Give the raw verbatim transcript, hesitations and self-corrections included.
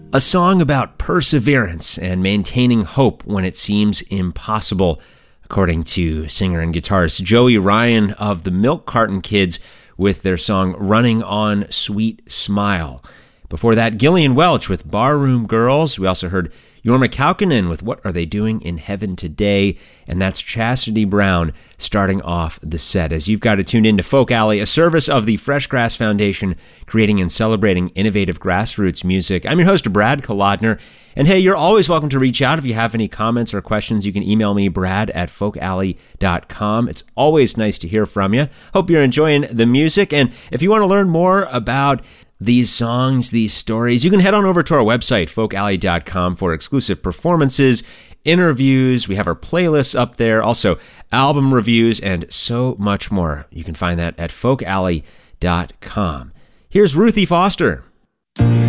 A song about perseverance and maintaining hope when it seems impossible, according to singer and guitarist Joey Ryan of the Milk Carton Kids with their song Running on Sweet Smile. Before that, Gillian Welch with Barroom Girls. We also heard Jorma Kaukonen with What Are They Doing in Heaven Today? And that's Chastity Brown starting off the set. As you've got to tune in to Folk Alley, a service of the Fresh Grass Foundation, creating and celebrating innovative grassroots music. I'm your host, Brad Kolodner. And hey, you're always welcome to reach out if you have any comments or questions. You can email me, brad at folk alley dot com. It's always nice to hear from you. Hope you're enjoying the music. And if you want to learn more about these songs, these stories, you can head on over to our website, folk alley dot com, for exclusive performances, interviews. We have our playlists up there, also album reviews, and so much more. You can find that at folk alley dot com. Here's Ruthie Foster.